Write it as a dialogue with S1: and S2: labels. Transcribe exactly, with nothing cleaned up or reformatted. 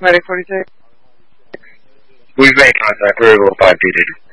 S1: Medic forty-six.
S2: We've made contact. We're able to five P D.